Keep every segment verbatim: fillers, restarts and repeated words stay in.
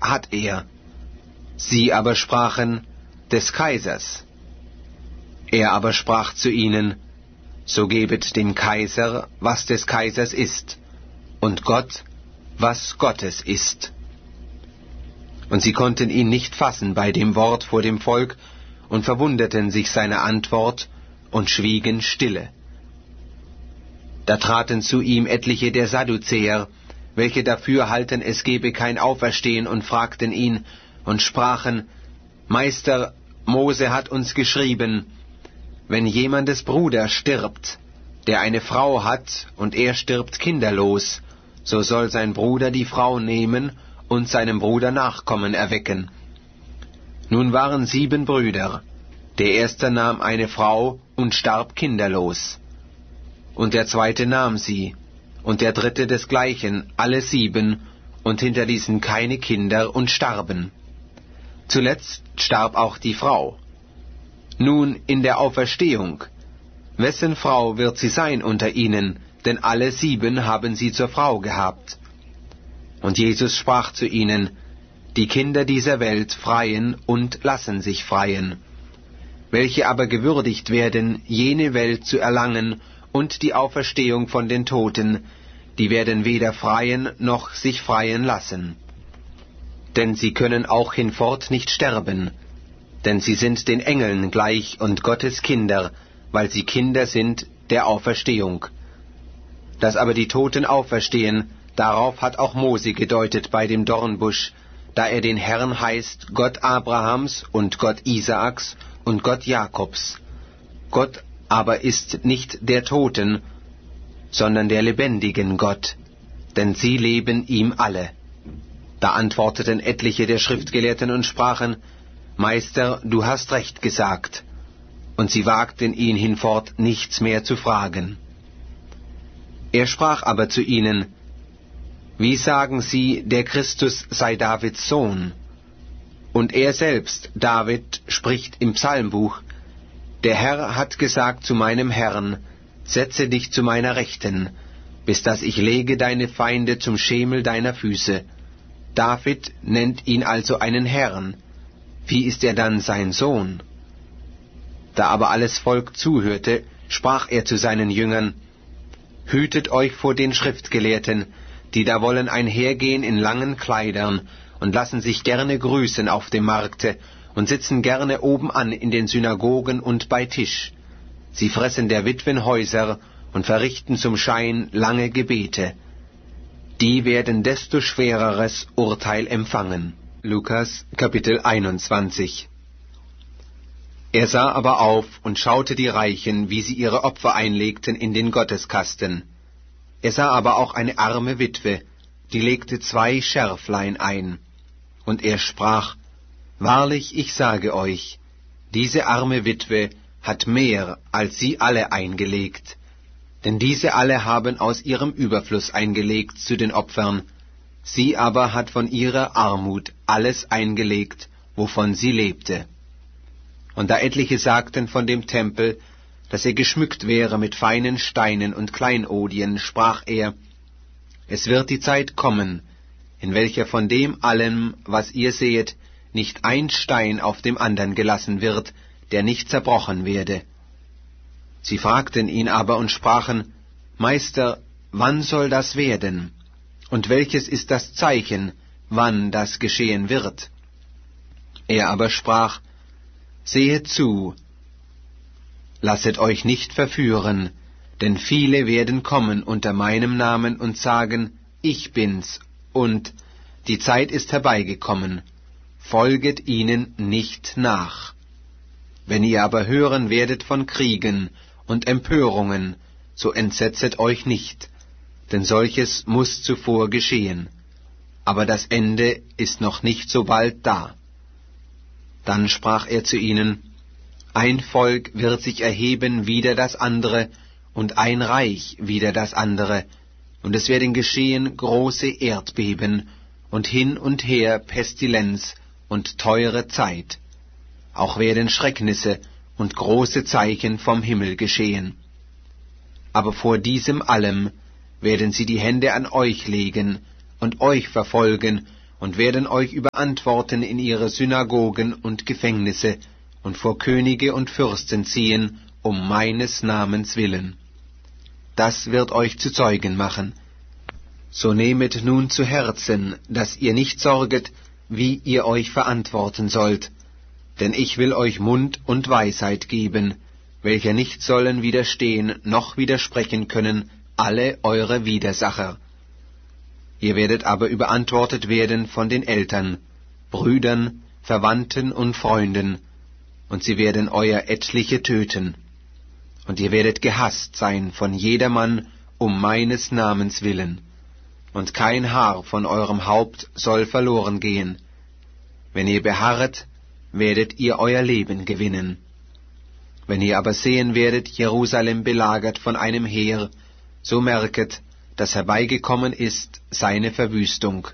hat er? Sie aber sprachen, des Kaisers. Er aber sprach zu ihnen, so gebet dem Kaiser, was des Kaisers ist, und Gott, was Gottes ist. Und sie konnten ihn nicht fassen bei dem Wort vor dem Volk und verwunderten sich seiner Antwort und schwiegen stille. Da traten zu ihm etliche der Sadduzäer, welche dafür halten, es gebe kein Auferstehen, und fragten ihn und sprachen, Meister, Mose hat uns geschrieben, wenn jemandes Bruder stirbt, der eine Frau hat, und er stirbt kinderlos, so soll sein Bruder die Frau nehmen und seinem Bruder Nachkommen erwecken. Nun waren sieben Brüder. Der erste nahm eine Frau und starb kinderlos. Und der zweite nahm sie, und der dritte desgleichen, alle sieben, und hinterließen keine Kinder und starben. Zuletzt starb auch die Frau. Nun in der Auferstehung, wessen Frau wird sie sein unter ihnen, denn alle sieben haben sie zur Frau gehabt. Und Jesus sprach zu ihnen, die Kinder dieser Welt freien und lassen sich freien. Welche aber gewürdigt werden, jene Welt zu erlangen und die Auferstehung von den Toten, die werden weder freien noch sich freien lassen. Denn sie können auch hinfort nicht sterben, denn sie sind den Engeln gleich und Gottes Kinder, weil sie Kinder sind der Auferstehung. Dass aber die Toten auferstehen, darauf hat auch Mose gedeutet bei dem Dornbusch, da er den Herrn heißt, Gott Abrahams und Gott Isaaks und Gott Jakobs. Gott aber ist nicht der Toten, sondern der lebendigen Gott, denn sie leben ihm alle. Da antworteten etliche der Schriftgelehrten und sprachen, Meister, du hast recht gesagt. Und sie wagten ihn hinfort nichts mehr zu fragen. Er sprach aber zu ihnen, wie sagen sie, der Christus sei Davids Sohn? Und er selbst, David, spricht im Psalmbuch, der Herr hat gesagt zu meinem Herrn, setze dich zu meiner Rechten, bis dass ich lege deine Feinde zum Schemel deiner Füße. David nennt ihn also einen Herrn. Wie ist er dann sein Sohn? Da aber alles Volk zuhörte, sprach er zu seinen Jüngern, hütet euch vor den Schriftgelehrten, die da wollen einhergehen in langen Kleidern und lassen sich gerne grüßen auf dem Markte und sitzen gerne oben an in den Synagogen und bei Tisch. Sie fressen der Witwen Häuser und verrichten zum Schein lange Gebete. Die werden desto schwereres Urteil empfangen. Lukas Kapitel einundzwanzig. Er sah aber auf und schaute die Reichen, wie sie ihre Opfer einlegten in den Gotteskasten. Er sah aber auch eine arme Witwe, die legte zwei Scherflein ein. Und er sprach, Wahrlich, ich sage euch, diese arme Witwe hat mehr als sie alle eingelegt. Denn diese alle haben aus ihrem Überfluss eingelegt zu den Opfern, sie aber hat von ihrer Armut alles eingelegt, wovon sie lebte. Und da etliche sagten von dem Tempel, dass er geschmückt wäre mit feinen Steinen und Kleinodien, sprach er, es wird die Zeit kommen, in welcher von dem allem, was ihr sehet, nicht ein Stein auf dem andern gelassen wird, der nicht zerbrochen werde. Sie fragten ihn aber und sprachen, Meister, wann soll das werden? Und welches ist das Zeichen, wann das geschehen wird? Er aber sprach, Sehet zu, lasset euch nicht verführen, denn viele werden kommen unter meinem Namen und sagen, ich bin's, und die Zeit ist herbeigekommen, folget ihnen nicht nach. Wenn ihr aber hören werdet von Kriegen und Empörungen, so entsetzet euch nicht, denn solches muß zuvor geschehen. Aber das Ende ist noch nicht so bald da. Dann sprach er zu ihnen, ein Volk wird sich erheben wider das andere, und ein Reich wider das andere, und es werden geschehen große Erdbeben, und hin und her Pestilenz und teure Zeit. Auch werden Schrecknisse und große Zeichen vom Himmel geschehen. Aber vor diesem allem werden sie die Hände an euch legen und euch verfolgen und werden euch überantworten in ihre Synagogen und Gefängnisse und vor Könige und Fürsten ziehen, um meines Namens willen. Das wird euch zu Zeugen machen. So nehmet nun zu Herzen, dass ihr nicht sorget, wie ihr euch verantworten sollt, denn ich will euch Mund und Weisheit geben, welche nicht sollen widerstehen noch widersprechen können alle eure Widersacher. Ihr werdet aber überantwortet werden von den Eltern, Brüdern, Verwandten und Freunden, und sie werden euer etliche töten. Und ihr werdet gehasst sein von jedermann um meines Namens willen, und kein Haar von eurem Haupt soll verloren gehen. Wenn ihr beharret, werdet ihr euer Leben gewinnen. Wenn ihr aber sehen werdet Jerusalem belagert von einem Heer, so merket, dass herbeigekommen ist seine Verwüstung.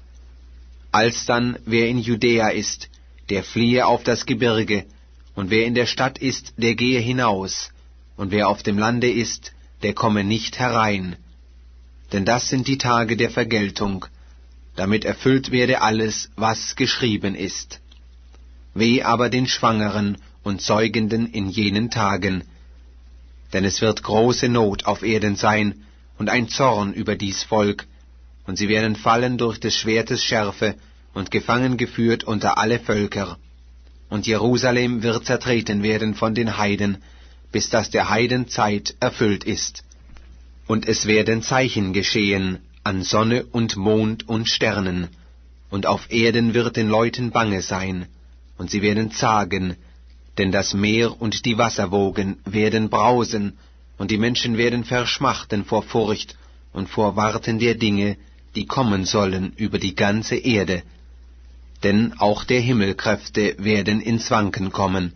Alsdann, wer in Judäa ist, der fliehe auf das Gebirge, und wer in der Stadt ist, der gehe hinaus, und wer auf dem Lande ist, der komme nicht herein. Denn das sind die Tage der Vergeltung, damit erfüllt werde alles, was geschrieben ist. Weh aber den Schwangeren und Säugenden in jenen Tagen, denn es wird große Not auf Erden sein, und ein Zorn über dies Volk, und sie werden fallen durch des Schwertes Schärfe und gefangen geführt unter alle Völker. Und Jerusalem wird zertreten werden von den Heiden, bis dass der Heiden Zeit erfüllt ist. Und es werden Zeichen geschehen an Sonne und Mond und Sternen, und auf Erden wird den Leuten bange sein, und sie werden zagen, denn das Meer und die Wasserwogen werden brausen, und die Menschen werden verschmachten vor Furcht und vor Warten der Dinge, die kommen sollen über die ganze Erde. Denn auch der Himmelkräfte werden ins Wanken kommen.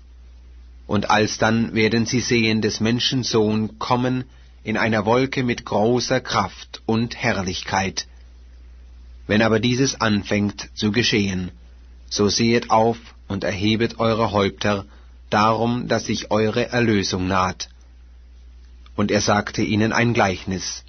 Und alsdann werden sie sehen des Menschen Sohn kommen in einer Wolke mit großer Kraft und Herrlichkeit. Wenn aber dieses anfängt zu geschehen, so sehet auf und erhebet eure Häupter, darum, dass sich eure Erlösung naht. Und er sagte ihnen ein Gleichnis.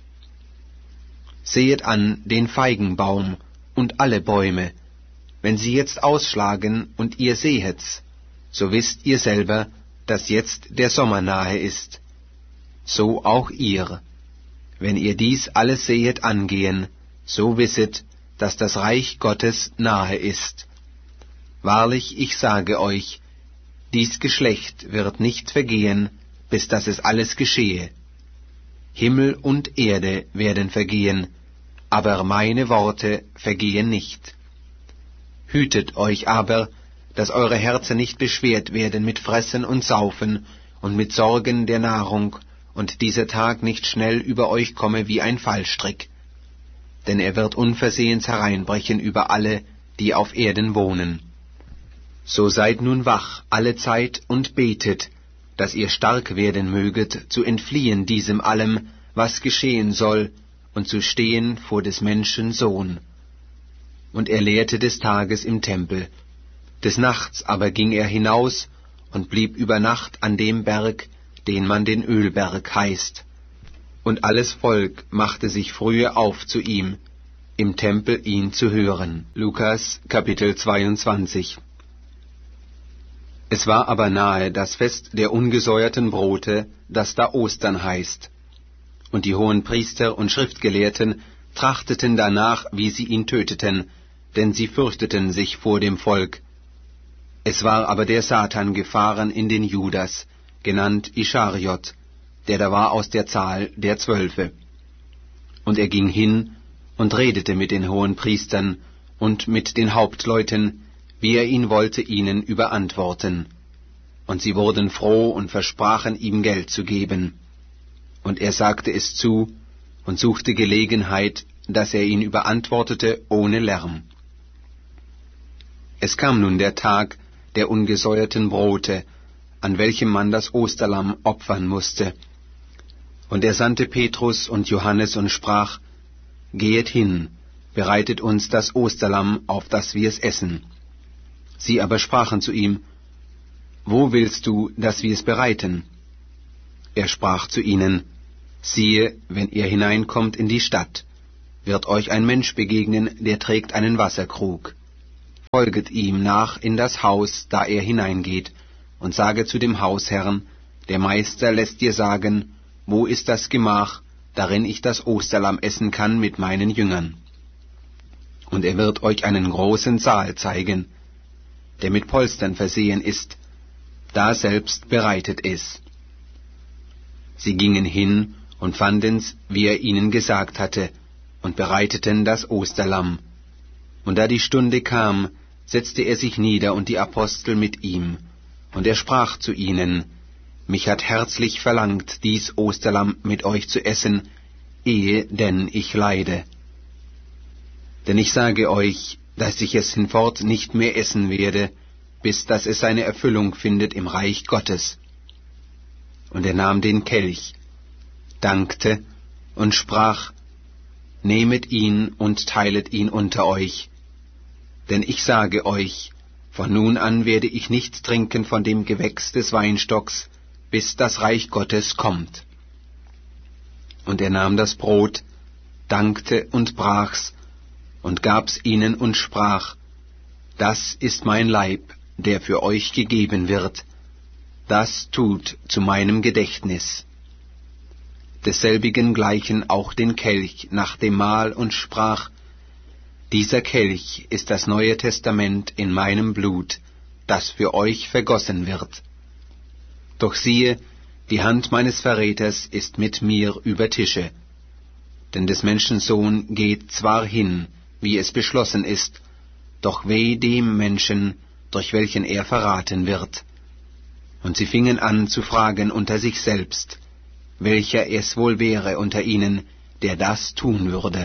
Sehet an den Feigenbaum und alle Bäume. Wenn sie jetzt ausschlagen und ihr sehet's, so wisst ihr selber, dass jetzt der Sommer nahe ist. So auch ihr. Wenn ihr dies alles sehet angehen, so wisset, dass das Reich Gottes nahe ist. Wahrlich, ich sage euch, dies Geschlecht wird nicht vergehen, bis dass es alles geschehe. Himmel und Erde werden vergehen, aber meine Worte vergehen nicht. Hütet euch aber, dass eure Herzen nicht beschwert werden mit Fressen und Saufen und mit Sorgen der Nahrung, und dieser Tag nicht schnell über euch komme wie ein Fallstrick. Denn er wird unversehens hereinbrechen über alle, die auf Erden wohnen. So seid nun wach alle Zeit und betet, dass ihr stark werden möget, zu entfliehen diesem allem, was geschehen soll, und zu stehen vor des Menschen Sohn. Und er lehrte des Tages im Tempel. Des Nachts aber ging er hinaus und blieb über Nacht an dem Berg, den man den Ölberg heißt. Und alles Volk machte sich frühe auf zu ihm, im Tempel ihn zu hören. Lukas, Kapitel zweiundzwanzig. Es war aber nahe das Fest der ungesäuerten Brote, das da Ostern heißt. Und die hohen Priester und Schriftgelehrten trachteten danach, wie sie ihn töteten, denn sie fürchteten sich vor dem Volk. Es war aber der Satan gefahren in den Judas, genannt Ischariot, der da war aus der Zahl der Zwölfe. Und er ging hin und redete mit den hohen Priestern und mit den Hauptleuten, wie er ihn wollte ihnen überantworten. Und sie wurden froh und versprachen ihm Geld zu geben. Und er sagte es zu und suchte Gelegenheit, dass er ihn überantwortete ohne Lärm. Es kam nun der Tag der ungesäuerten Brote, an welchem man das Osterlamm opfern musste. Und er sandte Petrus und Johannes und sprach, Gehet hin, bereitet uns das Osterlamm, auf das wir es essen. Sie aber sprachen zu ihm, Wo willst du, dass wir es bereiten? Er sprach zu ihnen, Siehe, wenn ihr hineinkommt in die Stadt, wird euch ein Mensch begegnen, der trägt einen Wasserkrug. Folget ihm nach in das Haus, da er hineingeht, und sage zu dem Hausherrn, der Meister lässt dir sagen, wo ist das Gemach, darin ich das Osterlamm essen kann mit meinen Jüngern. Und er wird euch einen großen Saal zeigen, der mit Polstern versehen ist, da selbst bereitet ist. Sie gingen hin und fanden's, wie er ihnen gesagt hatte, und bereiteten das Osterlamm. Und da die Stunde kam, setzte er sich nieder und die Apostel mit ihm. Und er sprach zu ihnen, mich hat herzlich verlangt, dies Osterlamm mit euch zu essen, ehe denn ich leide. Denn ich sage euch, dass ich es hinfort nicht mehr essen werde, bis dass es seine Erfüllung findet im Reich Gottes. Und er nahm den Kelch, dankte und sprach, nehmet ihn und teilet ihn unter euch. Denn ich sage euch, von nun an werde ich nicht trinken von dem Gewächs des Weinstocks, bis das Reich Gottes kommt. Und er nahm das Brot, dankte und brach's, und gab's ihnen und sprach, das ist mein Leib, der für euch gegeben wird, das tut zu meinem Gedächtnis. Desselbigen gleichen auch den Kelch nach dem Mahl und sprach, dieser Kelch ist das Neue Testament in meinem Blut, das für euch vergossen wird. Doch siehe, die Hand meines Verräters ist mit mir über Tische. Denn des Menschen Sohn geht zwar hin, wie es beschlossen ist, doch weh dem Menschen, durch welchen er verraten wird. Und sie fingen an zu fragen unter sich selbst, welcher es wohl wäre unter ihnen, der das tun würde.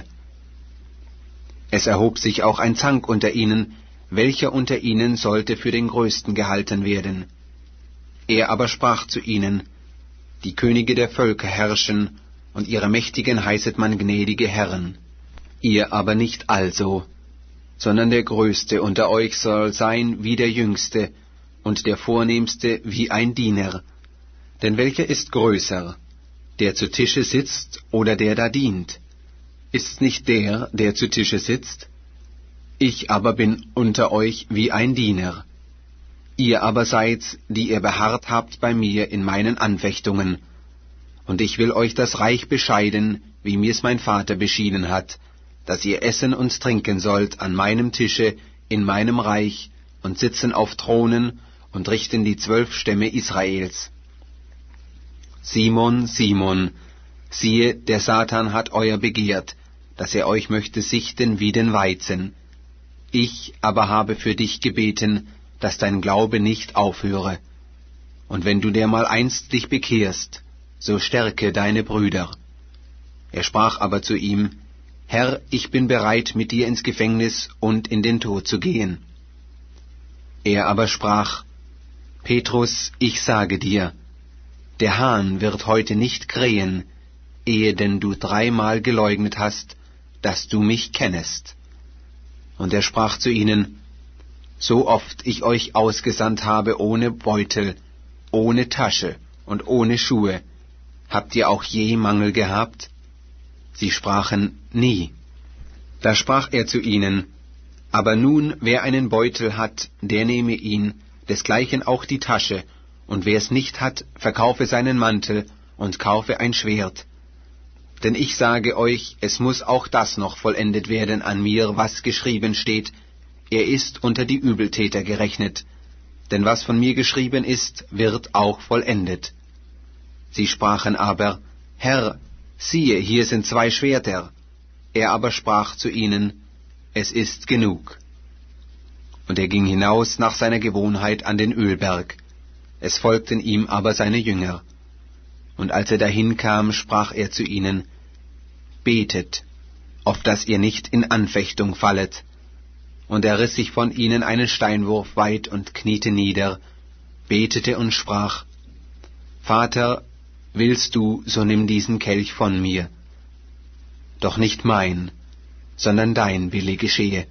Es erhob sich auch ein Zank unter ihnen, welcher unter ihnen sollte für den Größten gehalten werden. Er aber sprach zu ihnen, die Könige der Völker herrschen, und ihre Mächtigen heißet man gnädige Herren. Ihr aber nicht also, sondern der Größte unter euch soll sein wie der Jüngste, und der Vornehmste wie ein Diener. Denn welcher ist größer, der zu Tische sitzt oder der da dient? Ist's nicht der, der zu Tische sitzt? Ich aber bin unter euch wie ein Diener. Ihr aber seid's, die ihr beharrt habt bei mir in meinen Anfechtungen. Und ich will euch das Reich bescheiden, wie mir's mein Vater beschieden hat, dass ihr essen und trinken sollt an meinem Tische in meinem Reich und sitzen auf Thronen und richten die zwölf Stämme Israels. Simon, Simon, siehe, der Satan hat euer begehrt, dass er euch möchte sichten wie den Weizen. Ich aber habe für dich gebeten, dass dein Glaube nicht aufhöre. Und wenn du dermal einst dich bekehrst, so stärke deine Brüder. Er sprach aber zu ihm, Herr, ich bin bereit, mit dir ins Gefängnis und in den Tod zu gehen. Er aber sprach, Petrus, ich sage dir, der Hahn wird heute nicht krähen, ehe denn du dreimal geleugnet hast, dass du mich kennest. Und er sprach zu ihnen, so oft ich euch ausgesandt habe ohne Beutel, ohne Tasche und ohne Schuhe, habt ihr auch je Mangel gehabt? Sie sprachen, nie. Da sprach er zu ihnen, aber nun, wer einen Beutel hat, der nehme ihn, desgleichen auch die Tasche, und wer es nicht hat, verkaufe seinen Mantel und kaufe ein Schwert. Denn ich sage euch, es muss auch das noch vollendet werden an mir, was geschrieben steht, er ist unter die Übeltäter gerechnet, denn was von mir geschrieben ist, wird auch vollendet. Sie sprachen aber, Herr, siehe, hier sind zwei Schwerter. Er aber sprach zu ihnen, es ist genug. Und er ging hinaus nach seiner Gewohnheit an den Ölberg. Es folgten ihm aber seine Jünger. Und als er dahin kam, sprach er zu ihnen, betet, auf dass ihr nicht in Anfechtung fallet. Und er riss sich von ihnen einen Steinwurf weit und kniete nieder, betete und sprach, Vater, willst du, so nimm diesen Kelch von mir. Doch nicht mein, sondern dein Wille geschehe.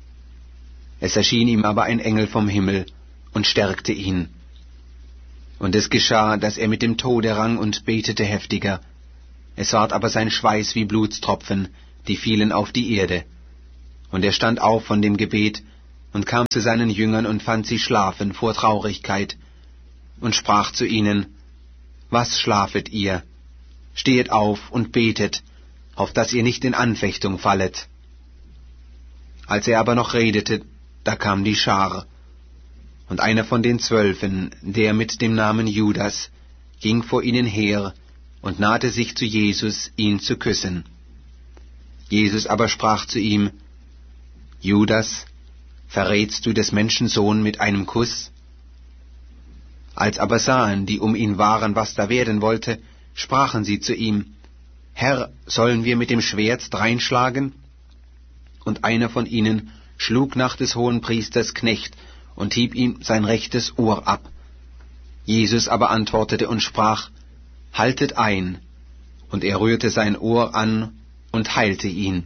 Es erschien ihm aber ein Engel vom Himmel und stärkte ihn. Und es geschah, dass er mit dem Tode rang und betete heftiger. Es ward aber sein Schweiß wie Blutstropfen, die fielen auf die Erde. Und er stand auf von dem Gebet und kam zu seinen Jüngern und fand sie schlafen vor Traurigkeit und sprach zu ihnen: Was schlafet ihr? Stehet auf und betet, auf dass ihr nicht in Anfechtung fallet. Als er aber noch redete, da kam die Schar. Und einer von den Zwölfen, der mit dem Namen Judas, ging vor ihnen her und nahte sich zu Jesus, ihn zu küssen. Jesus aber sprach zu ihm: Judas, verrätst du des Menschen Sohn mit einem Kuss? Als aber sahen, die um ihn waren, was da werden wollte, sprachen sie zu ihm: Herr, sollen wir mit dem Schwert dreinschlagen? Und einer von ihnen schlug nach des Hohenpriesters Knecht und hieb ihm sein rechtes Ohr ab. Jesus aber antwortete und sprach: Haltet ein. Und er rührte sein Ohr an und heilte ihn.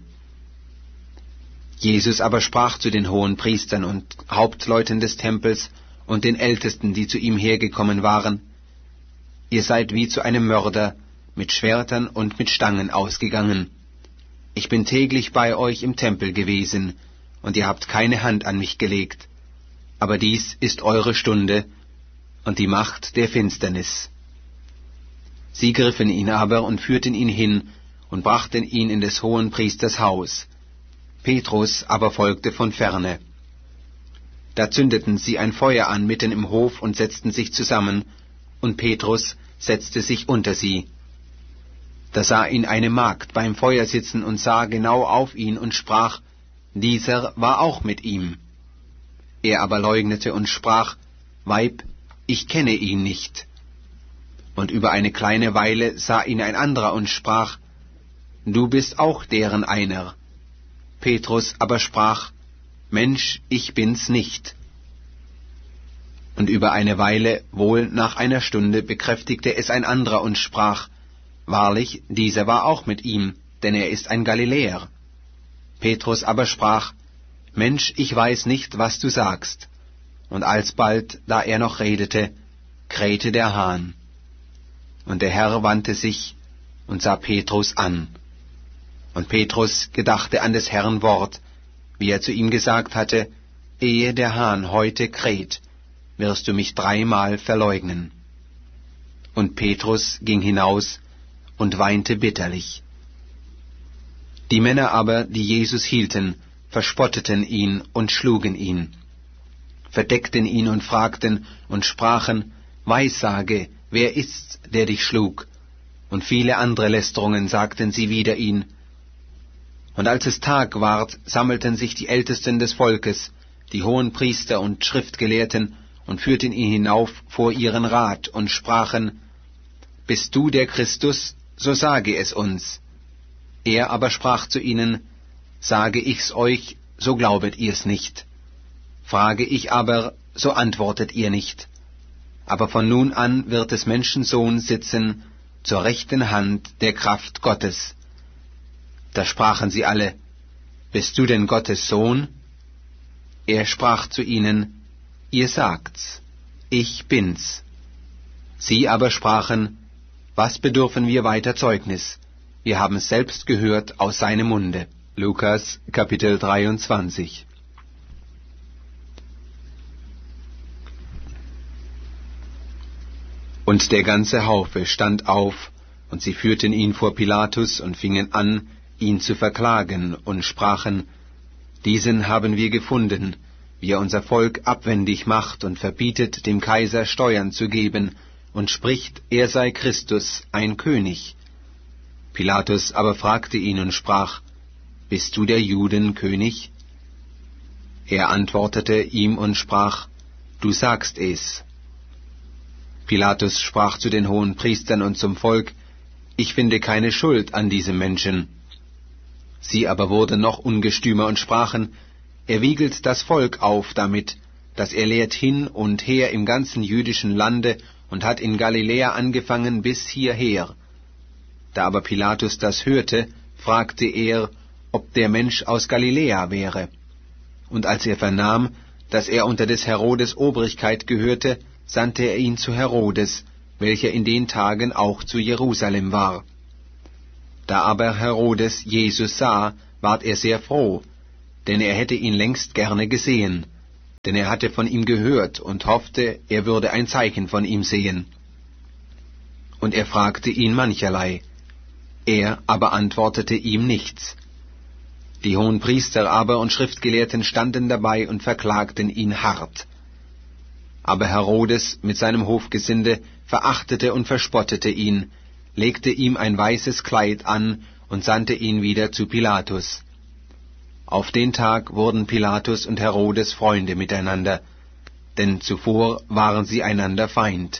Jesus aber sprach zu den Hohenpriestern und Hauptleuten des Tempels und den Ältesten, die zu ihm hergekommen waren: Ihr seid wie zu einem Mörder mit Schwertern und mit Stangen ausgegangen. Ich bin täglich bei euch im Tempel gewesen, und ihr habt keine Hand an mich gelegt. Aber dies ist eure Stunde und die Macht der Finsternis. Sie griffen ihn aber und führten ihn hin und brachten ihn in des Hohenpriesters Haus. Petrus aber folgte von ferne. Da zündeten sie ein Feuer an mitten im Hof und setzten sich zusammen, und Petrus setzte sich unter sie. Da sah ihn eine Magd beim Feuer sitzen und sah genau auf ihn und sprach: Dieser war auch mit ihm. Er aber leugnete und sprach: Weib, ich kenne ihn nicht. Und über eine kleine Weile sah ihn ein anderer und sprach: Du bist auch deren einer. Petrus aber sprach: Mensch, ich bin's nicht. Und über eine Weile, wohl nach einer Stunde, bekräftigte es ein anderer und sprach: Wahrlich, dieser war auch mit ihm, denn er ist ein Galiläer. Petrus aber sprach: Mensch, ich weiß nicht, was du sagst. Und alsbald, da er noch redete, krähte der Hahn. Und der Herr wandte sich und sah Petrus an. Und Petrus gedachte an des Herrn Wort, wie er zu ihm gesagt hatte: Ehe der Hahn heute kräht, wirst du mich dreimal verleugnen. Und Petrus ging hinaus und weinte bitterlich. Die Männer aber, die Jesus hielten, verspotteten ihn und schlugen ihn, verdeckten ihn und fragten und sprachen: Weissage, wer ist's, der dich schlug? Und viele andere Lästerungen sagten sie wider ihn. Und als es Tag ward, sammelten sich die Ältesten des Volkes, die Hohenpriester und Schriftgelehrten, und führten ihn hinauf vor ihren Rat und sprachen: Bist du der Christus, so sage es uns. Er aber sprach zu ihnen: Sage ich's euch, so glaubet ihr's nicht. Frage ich aber, so antwortet ihr nicht. Aber von nun an wird des Menschen Sohn sitzen zur rechten Hand der Kraft Gottes. Da sprachen sie alle: Bist du denn Gottes Sohn? Er sprach zu ihnen: Ihr sagt's, ich bin's. Sie aber sprachen: Was bedürfen wir weiter Zeugnis? Wir haben es selbst gehört aus seinem Munde. Lukas, Kapitel dreiundzwanzig. Und der ganze Haufe stand auf, und sie führten ihn vor Pilatus und fingen an, ihn zu verklagen, und sprachen: Diesen haben wir gefunden, wie er unser Volk abwendig macht und verbietet, dem Kaiser Steuern zu geben, und spricht, er sei Christus, ein König. Pilatus aber fragte ihn und sprach: Bist du der Juden König? Er antwortete ihm und sprach: Du sagst es. Pilatus sprach zu den Hohenpriestern und zum Volk: Ich finde keine Schuld an diesem Menschen. Sie aber wurden noch ungestümer und sprachen: Er wiegelt das Volk auf damit, dass er lehrt hin und her im ganzen jüdischen Lande und hat in Galiläa angefangen bis hierher. Da aber Pilatus das hörte, fragte er, ob der Mensch aus Galiläa wäre. Und als er vernahm, dass er unter des Herodes Obrigkeit gehörte, sandte er ihn zu Herodes, welcher in den Tagen auch zu Jerusalem war. Da aber Herodes Jesus sah, ward er sehr froh, denn er hätte ihn längst gerne gesehen, denn er hatte von ihm gehört und hoffte, er würde ein Zeichen von ihm sehen. Und er fragte ihn mancherlei, er aber antwortete ihm nichts. Die Hohenpriester aber und Schriftgelehrten standen dabei und verklagten ihn hart. Aber Herodes mit seinem Hofgesinde verachtete und verspottete ihn, legte ihm ein weißes Kleid an und sandte ihn wieder zu Pilatus. Auf den Tag wurden Pilatus und Herodes Freunde miteinander, denn zuvor waren sie einander Feind.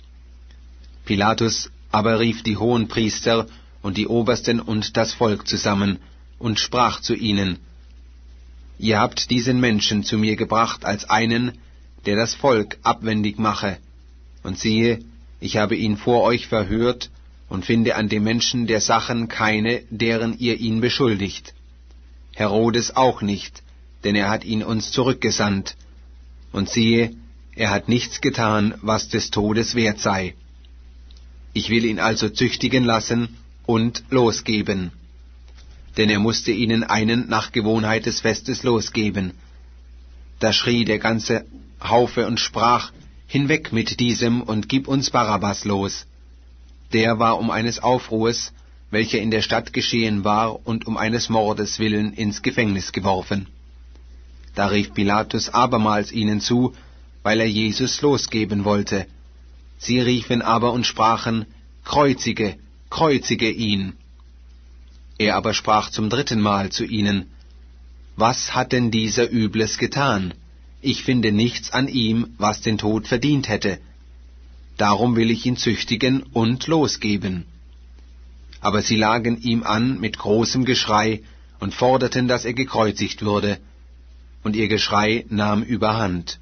Pilatus aber rief die Hohenpriester und die Obersten und das Volk zusammen und sprach zu ihnen: Ihr habt diesen Menschen zu mir gebracht als einen, der das Volk abwendig mache. Und siehe, ich habe ihn vor euch verhört und finde an dem Menschen der Sachen keine, deren ihr ihn beschuldigt. Herodes auch nicht, denn er hat ihn uns zurückgesandt. Und siehe, er hat nichts getan, was des Todes wert sei. Ich will ihn also züchtigen lassen und losgeben. Denn er musste ihnen einen nach Gewohnheit des Festes losgeben. Da schrie der ganze Haufe und sprach: Hinweg mit diesem und gib uns Barabbas los. Der war um eines Aufruhrs, welcher in der Stadt geschehen war, und um eines Mordes willen ins Gefängnis geworfen. Da rief Pilatus abermals ihnen zu, weil er Jesus losgeben wollte. Sie riefen aber und sprachen: Kreuzige, kreuzige ihn. Er aber sprach zum dritten Mal zu ihnen: Was hat denn dieser Übles getan? Ich finde nichts an ihm, was den Tod verdient hätte. Darum will ich ihn züchtigen und losgeben. Aber sie lagen ihm an mit großem Geschrei und forderten, dass er gekreuzigt würde. Und ihr Geschrei nahm überhand.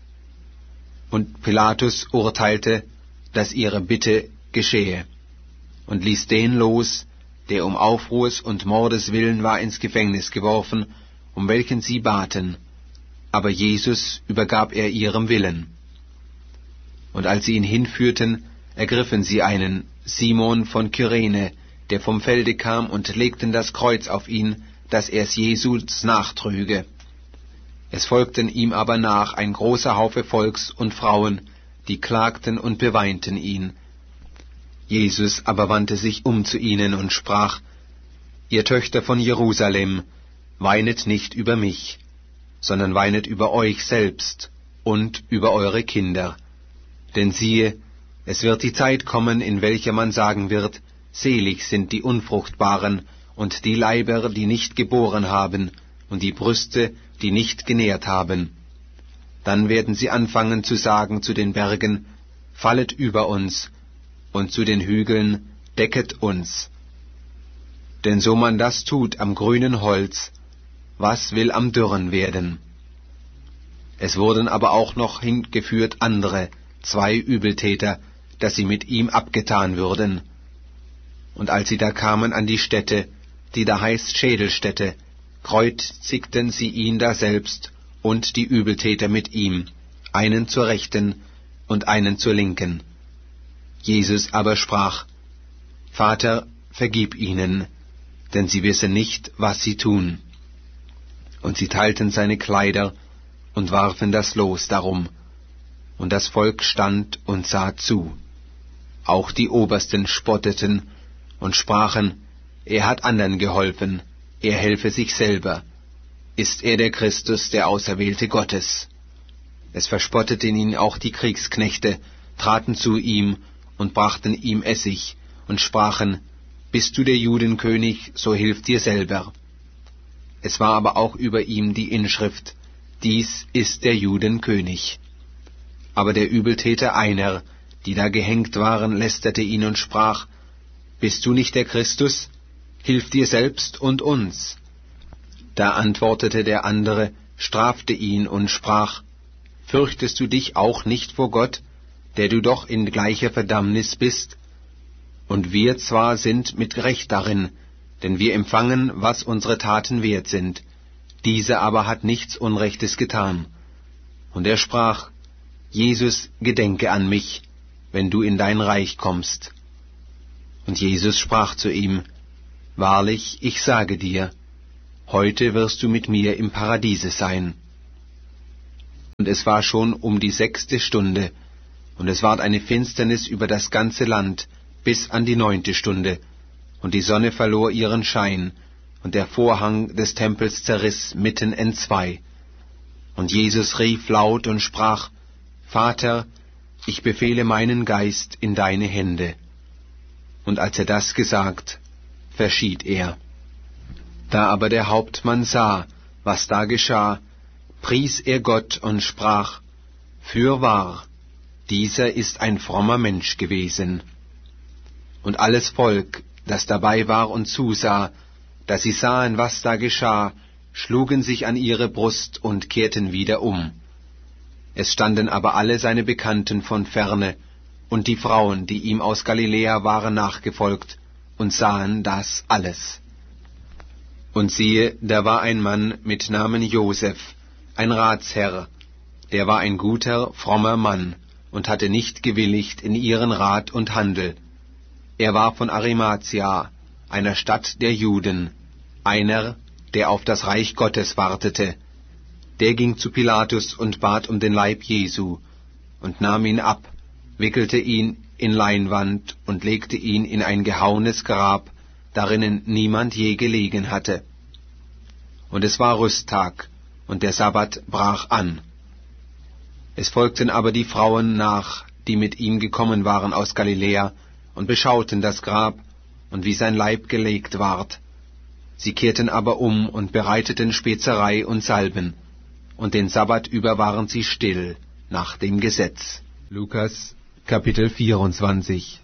Und Pilatus urteilte, dass ihre Bitte geschehe, und ließ den los, der um Aufruhrs und Mordes willen war ins Gefängnis geworfen, um welchen sie baten. Aber Jesus übergab er ihrem Willen. Und als sie ihn hinführten, ergriffen sie einen, Simon von Kyrene, der vom Felde kam, und legten das Kreuz auf ihn, dass er es Jesus nachtrüge. Es folgten ihm aber nach ein großer Haufe Volks und Frauen, die klagten und beweinten ihn. Jesus aber wandte sich um zu ihnen und sprach: Ihr Töchter von Jerusalem, weinet nicht über mich, sondern weinet über euch selbst und über eure Kinder. Denn siehe, es wird die Zeit kommen, in welcher man sagen wird: Selig sind die Unfruchtbaren und die Leiber, die nicht geboren haben, und die Brüste, die nicht genährt haben. Dann werden sie anfangen zu sagen zu den Bergen: Fallet über uns, und zu den Hügeln: Decket uns. Denn so man das tut am grünen Holz, was will am dürren werden? Es wurden aber auch noch hingeführt andere, zwei Übeltäter, dass sie mit ihm abgetan würden. Und als sie da kamen an die Stätte, die da heißt Schädelstätte, kreuzigten sie ihn daselbst und die Übeltäter mit ihm, einen zur Rechten und einen zur Linken. Jesus aber sprach: Vater, vergib ihnen, denn sie wissen nicht, was sie tun. Und sie teilten seine Kleider und warfen das Los darum. Und das Volk stand und sah zu. Auch die Obersten spotteten und sprachen: Er hat anderen geholfen, er helfe sich selber. Ist er der Christus, der Auserwählte Gottes? Es verspotteten ihn auch die Kriegsknechte, traten zu ihm und brachten ihm Essig und sprachen: Bist du der Judenkönig, so hilf dir selber. Es war aber auch über ihm die Inschrift: Dies ist der Judenkönig. Aber der Übeltäter einer, die da gehängt waren, lästerte ihn und sprach: Bist du nicht der Christus? Hilf dir selbst und uns. Da antwortete der andere, strafte ihn und sprach: Fürchtest du dich auch nicht vor Gott, der du doch in gleicher Verdammnis bist? Und wir zwar sind mit Recht darin, denn wir empfangen, was unsere Taten wert sind. Dieser aber hat nichts Unrechtes getan. Und er sprach: Jesus, gedenke an mich, wenn du in dein Reich kommst. Und Jesus sprach zu ihm: Wahrlich, ich sage dir, heute wirst du mit mir im Paradiese sein. Und es war schon um die sechste Stunde, und es ward eine Finsternis über das ganze Land bis an die neunte Stunde, und die Sonne verlor ihren Schein, und der Vorhang des Tempels zerriss mitten entzwei. Und Jesus rief laut und sprach, Vater, ich befehle meinen Geist in deine Hände. Und als er das gesagt, verschied er. Da aber der Hauptmann sah, was da geschah, pries er Gott und sprach, Fürwahr, dieser ist ein frommer Mensch gewesen. Und alles Volk, das dabei war und zusah, da sie sahen, was da geschah, schlugen sich an ihre Brust und kehrten wieder um. Es standen aber alle seine Bekannten von ferne, und die Frauen, die ihm aus Galiläa waren, nachgefolgt, und sahen das alles. Und siehe, da war ein Mann mit Namen Joseph, ein Ratsherr, der war ein guter, frommer Mann, und hatte nicht gewilligt in ihren Rat und Handel. Er war von Arimathia, einer Stadt der Juden, einer, der auf das Reich Gottes wartete. Der ging zu Pilatus und bat um den Leib Jesu, und nahm ihn ab, wickelte ihn in Leinwand und legte ihn in ein gehauenes Grab, darinnen niemand je gelegen hatte. Und es war Rüsttag, und der Sabbat brach an. Es folgten aber die Frauen nach, die mit ihm gekommen waren aus Galiläa, und beschauten das Grab, und wie sein Leib gelegt ward. Sie kehrten aber um und bereiteten Spezerei und Salben, und den Sabbat über waren sie still, nach dem Gesetz. Lukas, Kapitel vierundzwanzig.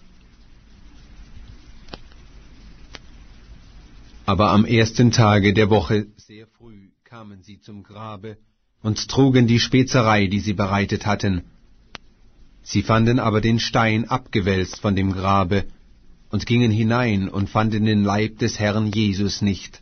Aber am ersten Tage der Woche sehr früh kamen sie zum Grabe und trugen die Spezerei, die sie bereitet hatten. Sie fanden aber den Stein abgewälzt von dem Grabe und gingen hinein und fanden den Leib des Herrn Jesus nicht.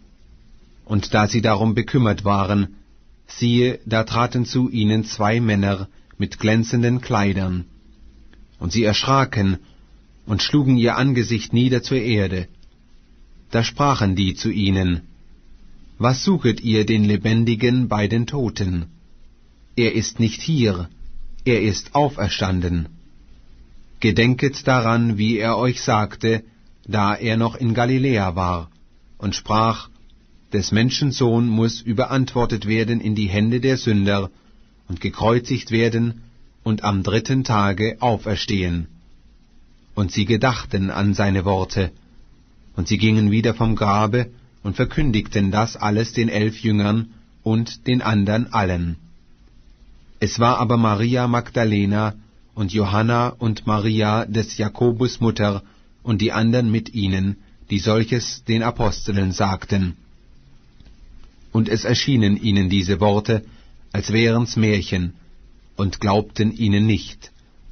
Und da sie darum bekümmert waren, siehe, da traten zu ihnen zwei Männer mit glänzenden Kleidern. Und sie erschraken und schlugen ihr Angesicht nieder zur Erde. Da sprachen die zu ihnen, Was suchet ihr den Lebendigen bei den Toten? Er ist nicht hier, er ist auferstanden. Gedenket daran, wie er euch sagte, da er noch in Galiläa war, und sprach, des Menschen Sohn muß überantwortet werden in die Hände der Sünder und gekreuzigt werden und am dritten Tage auferstehen. Und sie gedachten an seine Worte, und sie gingen wieder vom Grabe und verkündigten das alles den elf Jüngern und den andern allen. Es war aber Maria Magdalena und Johanna und Maria des Jakobus Mutter und die andern mit ihnen, die solches den Aposteln sagten. Und es erschienen ihnen diese Worte, als wären's Märchen, und glaubten ihnen nicht.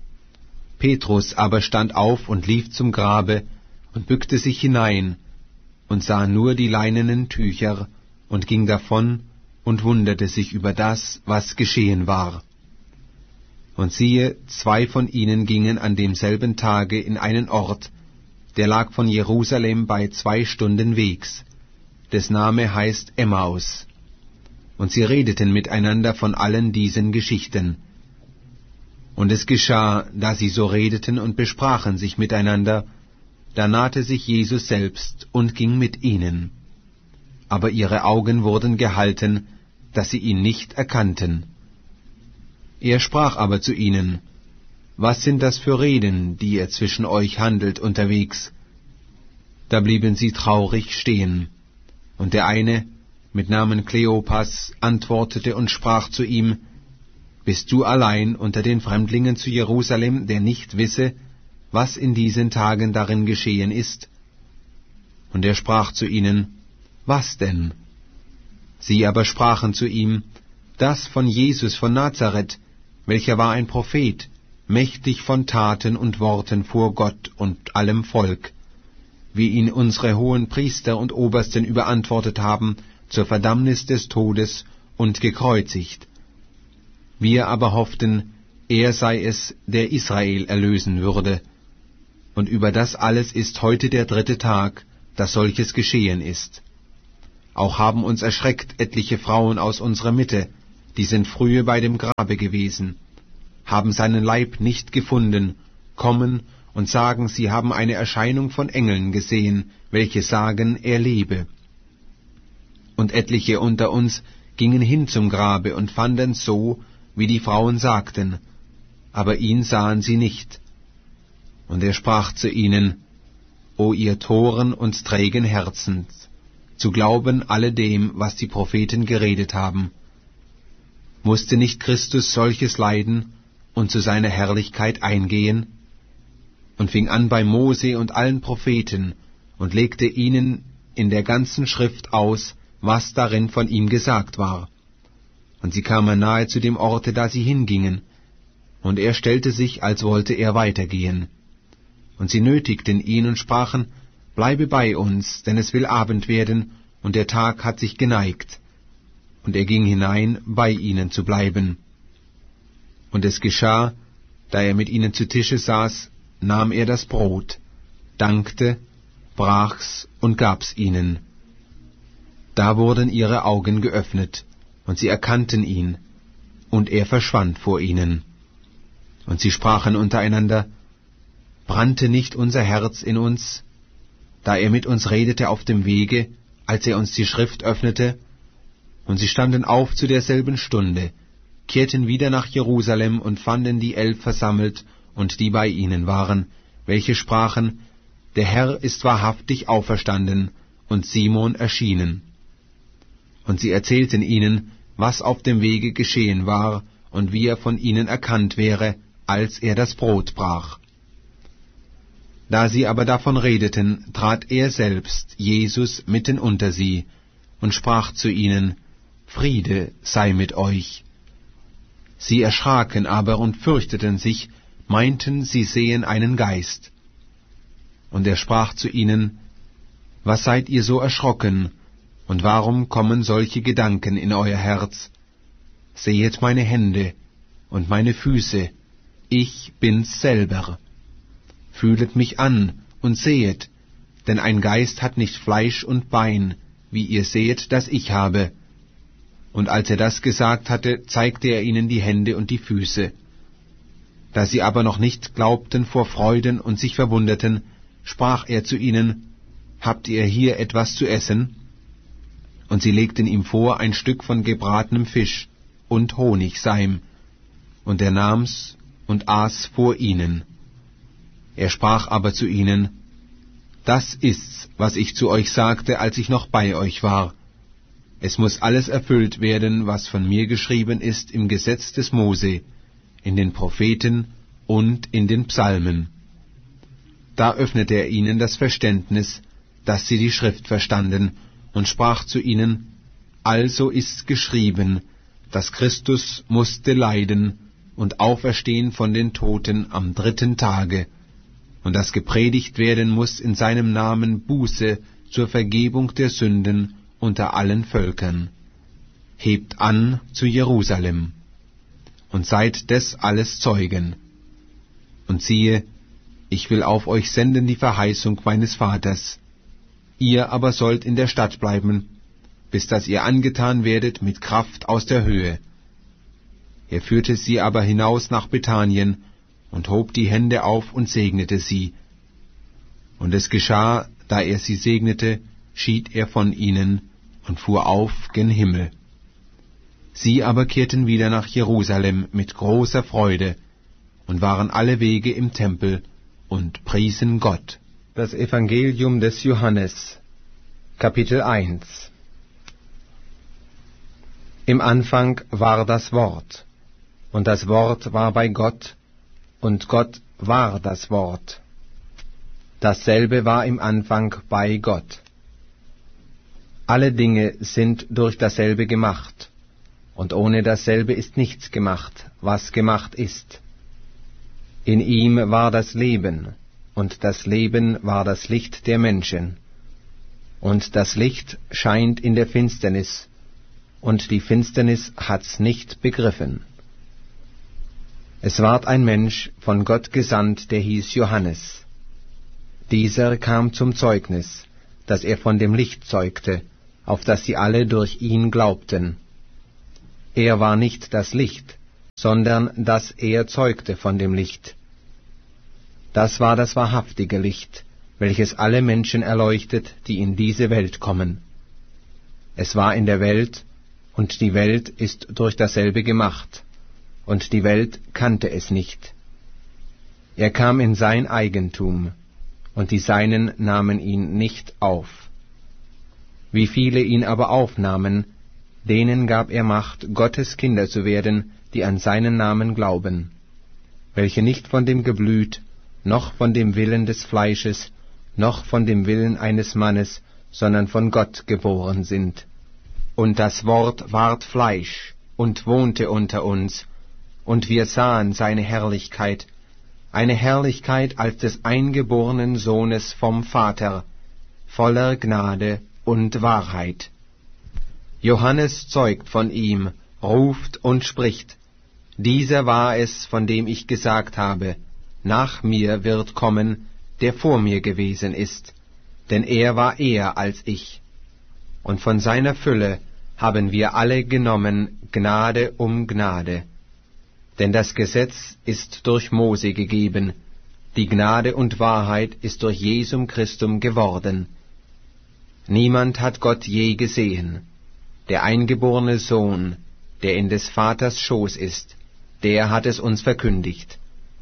Petrus aber stand auf und lief zum Grabe und bückte sich hinein und sah nur die leinenen Tücher und ging davon und wunderte sich über das, was geschehen war. Und siehe, zwei von ihnen gingen an demselben Tage in einen Ort, der lag von Jerusalem bei zwei Stunden Wegs, des Name heißt Emmaus. Und sie redeten miteinander von allen diesen Geschichten. Und es geschah, da sie so redeten und besprachen sich miteinander, da nahte sich Jesus selbst und ging mit ihnen. Aber ihre Augen wurden gehalten, dass sie ihn nicht erkannten. Er sprach aber zu ihnen, Was sind das für Reden, die ihr zwischen euch handelt unterwegs? Da blieben sie traurig stehen. Und der eine, mit Namen Kleopas, antwortete und sprach zu ihm, Bist du allein unter den Fremdlingen zu Jerusalem, der nicht wisse, was in diesen Tagen darin geschehen ist? Und er sprach zu ihnen, Was denn? Sie aber sprachen zu ihm, Das von Jesus von Nazareth, welcher war ein Prophet, mächtig von Taten und Worten vor Gott und allem Volk, wie ihn unsere hohen Priester und Obersten überantwortet haben, zur Verdammnis des Todes und gekreuzigt. Wir aber hofften, er sei es, der Israel erlösen würde. Und über das alles ist heute der dritte Tag, dass solches geschehen ist. Auch haben uns erschreckt etliche Frauen aus unserer Mitte, die sind frühe bei dem Grabe gewesen, haben seinen Leib nicht gefunden, kommen und sagen, sie haben eine Erscheinung von Engeln gesehen, welche sagen, er lebe. Und etliche unter uns gingen hin zum Grabe und fanden so, wie die Frauen sagten, aber ihn sahen sie nicht. Und er sprach zu ihnen, O ihr Toren und trägen Herzens, zu glauben alledem, was die Propheten geredet haben. Musste nicht Christus solches leiden und zu seiner Herrlichkeit eingehen? Und fing an bei Mose und allen Propheten und legte ihnen in der ganzen Schrift aus, was darin von ihm gesagt war. Und sie kamen nahe zu dem Orte, da sie hingingen, und er stellte sich, als wollte er weitergehen. Und sie nötigten ihn und sprachen, Bleibe bei uns, denn es will Abend werden, und der Tag hat sich geneigt. Und er ging hinein, bei ihnen zu bleiben. Und es geschah, da er mit ihnen zu Tische saß, nahm er das Brot, dankte, brach's und gab's ihnen. Da wurden ihre Augen geöffnet, und sie erkannten ihn, und er verschwand vor ihnen. Und sie sprachen untereinander, Brannte nicht unser Herz in uns, da er mit uns redete auf dem Wege, als er uns die Schrift öffnete? Und sie standen auf zu derselben Stunde, kehrten wieder nach Jerusalem und fanden die Elf versammelt und die bei ihnen waren, welche sprachen, Der Herr ist wahrhaftig auferstanden und Simon erschienen. Und sie erzählten ihnen, was auf dem Wege geschehen war und wie er von ihnen erkannt wäre, als er das Brot brach. Da sie aber davon redeten, trat er selbst, Jesus, mitten unter sie und sprach zu ihnen, Friede sei mit euch. Sie erschraken aber und fürchteten sich, meinten, sie sehen einen Geist. Und er sprach zu ihnen, Was seid ihr so erschrocken, und warum kommen solche Gedanken in euer Herz? Sehet meine Hände und meine Füße, ich bin's selber. Fühlet mich an und sehet, denn ein Geist hat nicht Fleisch und Bein, wie ihr seht, dass ich habe. Und als er das gesagt hatte, zeigte er ihnen die Hände und die Füße. Da sie aber noch nicht glaubten vor Freuden und sich verwunderten, sprach er zu ihnen, Habt ihr hier etwas zu essen? Und sie legten ihm vor ein Stück von gebratenem Fisch und Honigseim, und er nahm's und aß vor ihnen. Er sprach aber zu ihnen, Das ist's, was ich zu euch sagte, als ich noch bei euch war. Es muß alles erfüllt werden, was von mir geschrieben ist im Gesetz des Mose, in den Propheten und in den Psalmen. Da öffnete er ihnen das Verständnis, dass sie die Schrift verstanden, und sprach zu ihnen, Also ist's geschrieben, dass Christus musste leiden und auferstehen von den Toten am dritten Tage, und dass gepredigt werden muß in seinem Namen Buße zur Vergebung der Sünden unter allen Völkern. Hebt an zu Jerusalem, und seid des alles Zeugen. Und siehe, ich will auf euch senden die Verheißung meines Vaters. Ihr aber sollt in der Stadt bleiben, bis dass ihr angetan werdet mit Kraft aus der Höhe. Er führte sie aber hinaus nach Bethanien und hob die Hände auf und segnete sie. Und es geschah, da er sie segnete, schied er von ihnen und fuhr auf gen Himmel. Sie aber kehrten wieder nach Jerusalem mit großer Freude und waren alle Wege im Tempel und priesen Gott. Das Evangelium des Johannes, Kapitel eins. Im Anfang war das Wort, und das Wort war bei Gott, und Gott war das Wort. Dasselbe war im Anfang bei Gott. Alle Dinge sind durch dasselbe gemacht, und ohne dasselbe ist nichts gemacht, was gemacht ist. In ihm war das Leben, und das Leben war das Licht der Menschen. Und das Licht scheint in der Finsternis, und die Finsternis hat's nicht begriffen. Es ward ein Mensch von Gott gesandt, der hieß Johannes. Dieser kam zum Zeugnis, dass er von dem Licht zeugte, auf dass sie alle durch ihn glaubten. Er war nicht das Licht, sondern dass er zeugte von dem Licht. Das war das wahrhaftige Licht, welches alle Menschen erleuchtet, die in diese Welt kommen. Es war in der Welt, und die Welt ist durch dasselbe gemacht, und die Welt kannte es nicht. Er kam in sein Eigentum, und die Seinen nahmen ihn nicht auf. Wie viele ihn aber aufnahmen, denen gab er Macht, Gottes Kinder zu werden, die an seinen Namen glauben, welche nicht von dem Geblüt, noch von dem Willen des Fleisches, noch von dem Willen eines Mannes, sondern von Gott geboren sind. Und das Wort ward Fleisch und wohnte unter uns, und wir sahen seine Herrlichkeit, eine Herrlichkeit als des eingeborenen Sohnes vom Vater, voller Gnade und Wahrheit. Johannes zeugt von ihm, ruft und spricht: Dieser war es, von dem ich gesagt habe, nach mir wird kommen, der vor mir gewesen ist, denn er war eher als ich. Und von seiner Fülle haben wir alle genommen, Gnade um Gnade. Denn das Gesetz ist durch Mose gegeben, die Gnade und Wahrheit ist durch Jesum Christum geworden. Niemand hat Gott je gesehen. Der eingeborene Sohn, der in des Vaters Schoß ist, der hat es uns verkündigt.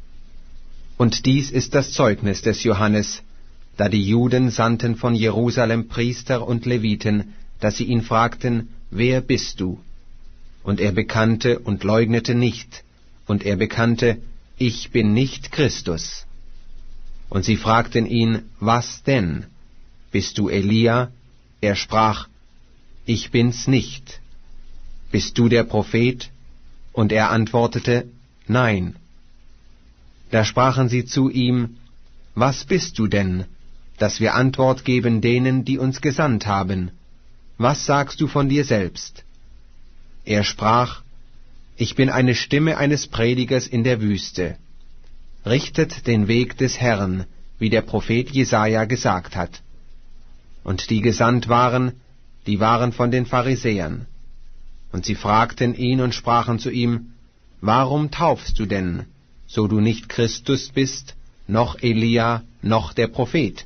Und dies ist das Zeugnis des Johannes, da die Juden sandten von Jerusalem Priester und Leviten, dass sie ihn fragten: Wer bist du? Und er bekannte und leugnete nicht, und er bekannte: Ich bin nicht Christus. Und sie fragten ihn: Was denn? Bist du Elia? Er sprach: Ich bin's nicht. Bist du der Prophet? Und er antwortete: Nein. Da sprachen sie zu ihm: Was bist du denn, dass wir Antwort geben denen, die uns gesandt haben? Was sagst du von dir selbst? Er sprach: Ich bin eine Stimme eines Predigers in der Wüste. Richtet den Weg des Herrn, wie der Prophet Jesaja gesagt hat. Und die gesandt waren, die waren von den Pharisäern. Und sie fragten ihn und sprachen zu ihm: Warum taufst du denn, so du nicht Christus bist, noch Elia, noch der Prophet?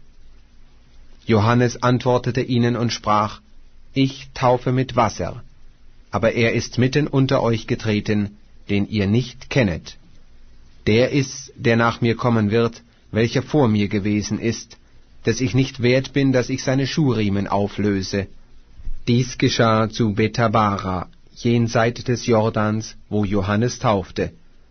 Johannes antwortete ihnen und sprach: Ich taufe mit Wasser, aber er ist mitten unter euch getreten, den ihr nicht kennet. Der ist's, der nach mir kommen wird, welcher vor mir gewesen ist, dass ich nicht wert bin, dass ich seine Schuhriemen auflöse. Dies geschah zu Bethabara, jenseit des Jordans, wo Johannes taufte.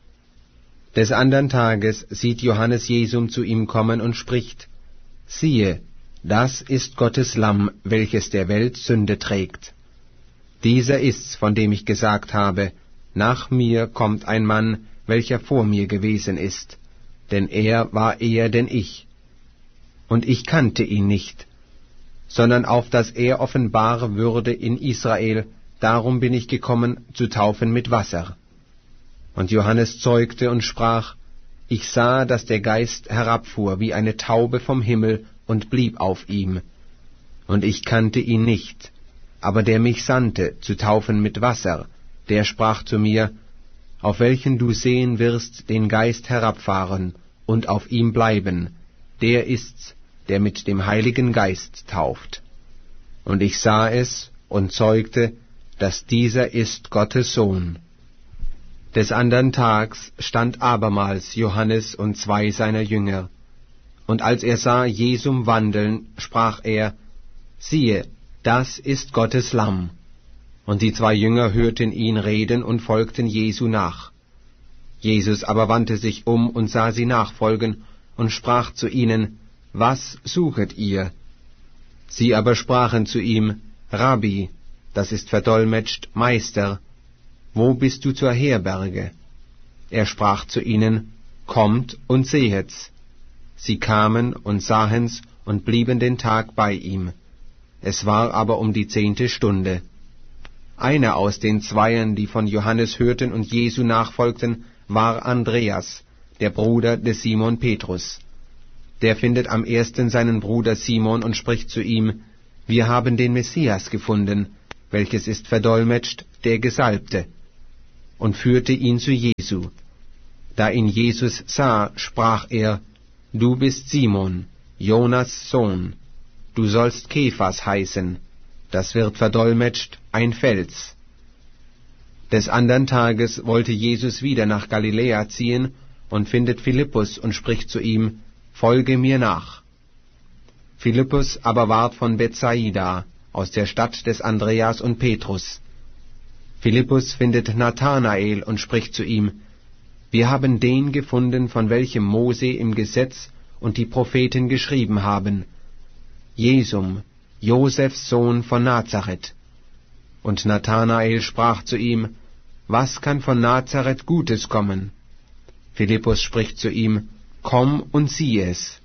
Des andern Tages sieht Johannes Jesum zu ihm kommen und spricht: Siehe, das ist Gottes Lamm, welches der Welt Sünde trägt. Dieser ist's, von dem ich gesagt habe: Nach mir kommt ein Mann, welcher vor mir gewesen ist, denn er war eher denn ich. Und ich kannte ihn nicht, sondern auf dass er offenbar würde in Israel, darum bin ich gekommen, zu taufen mit Wasser. Und Johannes zeugte und sprach: Ich sah, dass der Geist herabfuhr wie eine Taube vom Himmel und blieb auf ihm. Und ich kannte ihn nicht, aber der mich sandte, zu taufen mit Wasser, der sprach zu mir: Auf welchen du sehen wirst den Geist herabfahren und auf ihm bleiben, der ist's, der mit dem Heiligen Geist tauft. Und ich sah es und zeugte, dass dieser ist Gottes Sohn. Des andern Tags stand abermals Johannes und zwei seiner Jünger. Und als er sah Jesum wandeln, sprach er: Siehe, das ist Gottes Lamm. Und die zwei Jünger hörten ihn reden und folgten Jesu nach. Jesus aber wandte sich um und sah sie nachfolgen und sprach zu ihnen: Was suchet ihr? Sie aber sprachen zu ihm: Rabbi, das ist verdolmetscht Meister, wo bist du zur Herberge? Er sprach zu ihnen: Kommt und sehet's. Sie kamen und sahen's und blieben den Tag bei ihm. Es war aber um die zehnte Stunde. Einer aus den Zweien, die von Johannes hörten und Jesu nachfolgten, war Andreas, der Bruder des Simon Petrus. der findet am ersten seinen Bruder Simon und spricht zu ihm, wir haben den Messias gefunden, welches ist verdolmetscht, der Gesalbte, und führte ihn zu Jesu. Da ihn Jesus sah, sprach er, du bist Simon, Jonas Sohn, du sollst Kephas heißen, das wird verdolmetscht, ein Fels. Des andern Tages wollte Jesus wieder nach Galiläa ziehen und findet Philippus und spricht zu ihm, folge mir nach. Philippus aber ward von Bethsaida, aus der Stadt des Andreas und Petrus. Philippus findet Nathanael und spricht zu ihm, wir haben den gefunden, von welchem Mose im Gesetz und die Propheten geschrieben haben, Jesum, Josefs Sohn von Nazareth. Und Nathanael sprach zu ihm, was kann von Nazareth Gutes kommen? Philippus spricht zu ihm, komm und sieh es.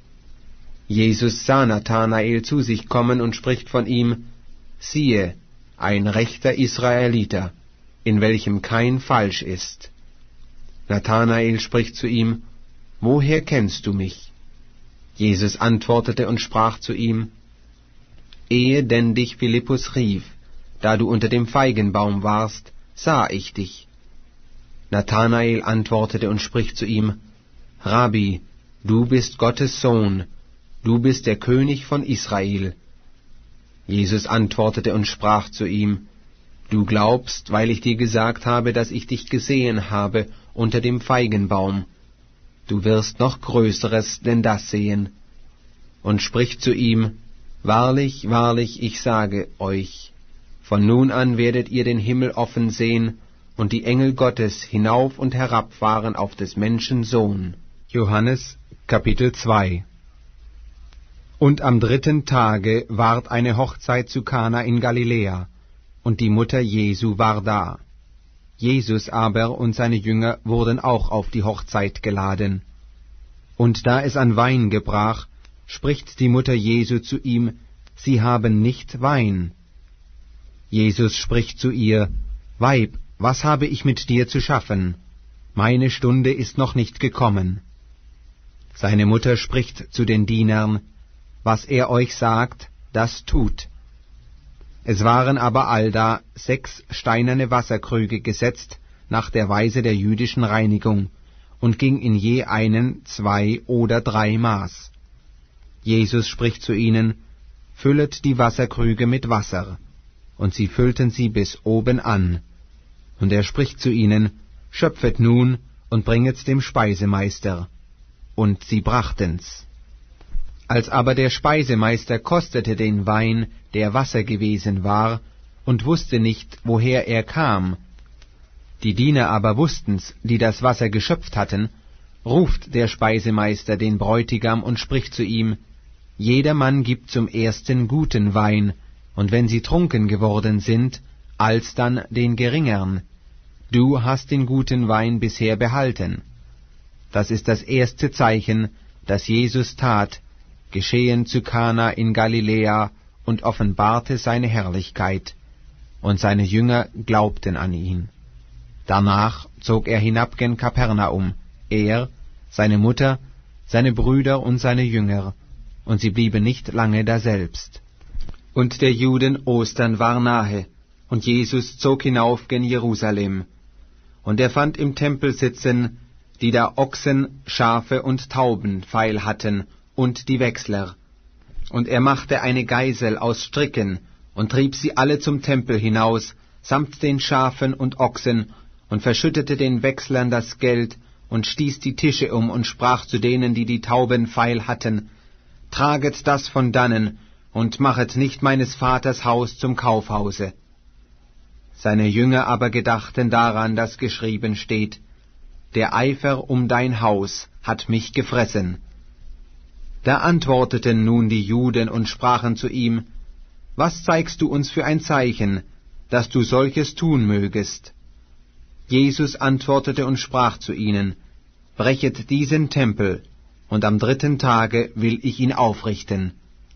Jesus sah Nathanael zu sich kommen und spricht von ihm, siehe, ein rechter Israeliter, in welchem kein Falsch ist. Nathanael spricht zu ihm, woher kennst du mich? Jesus antwortete und sprach zu ihm, ehe denn dich Philippus rief, da du unter dem Feigenbaum warst, sah ich dich. Nathanael antwortete und spricht zu ihm, Rabbi, du bist Gottes Sohn, du bist der König von Israel. Jesus antwortete und sprach zu ihm, du glaubst, weil ich dir gesagt habe, dass ich dich gesehen habe unter dem Feigenbaum. Du wirst noch Größeres denn das sehen. Und spricht zu ihm, wahrlich, wahrlich, ich sage euch, von nun an werdet ihr den Himmel offen sehen und die Engel Gottes hinauf und herabfahren auf des Menschen Sohn. Johannes Kapitel zwei. Und am dritten Tage ward eine Hochzeit zu Kana in Galiläa, und die Mutter Jesu war da. Jesus aber und seine Jünger wurden auch auf die Hochzeit geladen. Und da es an Wein gebrach, spricht die Mutter Jesu zu ihm, sie haben nicht Wein. Jesus spricht zu ihr, Weib, was habe ich mit dir zu schaffen? Meine Stunde ist noch nicht gekommen. Seine Mutter spricht zu den Dienern, was er euch sagt, das tut. Es waren aber allda sechs steinerne Wasserkrüge gesetzt nach der Weise der jüdischen Reinigung, und ging in je einen zwei oder drei Maß. Jesus spricht zu ihnen, füllet die Wasserkrüge mit Wasser, und sie füllten sie bis oben an. Und er spricht zu ihnen, schöpfet nun und bringet's dem Speisemeister. Und sie brachten's. Als aber der Speisemeister kostete den Wein, der Wasser gewesen war, und wusste nicht, woher er kam, die Diener aber wussten's, die das Wasser geschöpft hatten, ruft der Speisemeister den Bräutigam und spricht zu ihm, jedermann gibt zum ersten guten Wein, und wenn sie trunken geworden sind, alsdann den geringern. Du hast den guten Wein bisher behalten. Das ist das erste Zeichen, das Jesus tat, geschehen zu Kana in Galiläa, und offenbarte seine Herrlichkeit, und seine Jünger glaubten an ihn. Danach zog er hinab gen Kapernaum, er, seine Mutter, seine Brüder und seine Jünger, und sie blieben nicht lange daselbst. Und der Juden Ostern war nahe, und Jesus zog hinauf gen Jerusalem. Und er fand im Tempel sitzen, die da Ochsen, Schafe und Tauben feil hatten, und die Wechsler. Und er machte eine Geisel aus Stricken, und trieb sie alle zum Tempel hinaus, samt den Schafen und Ochsen, und verschüttete den Wechslern das Geld, und stieß die Tische um, und sprach zu denen, die die Tauben feil hatten, traget das von dannen, und machet nicht meines Vaters Haus zum Kaufhause. Seine Jünger aber gedachten daran, dass geschrieben steht, der Eifer um dein Haus hat mich gefressen. Da antworteten nun die Juden und sprachen zu ihm, was zeigst du uns für ein Zeichen, dass du solches tun mögest? Jesus antwortete und sprach zu ihnen, brechet diesen Tempel, und am dritten Tage will ich ihn aufrichten.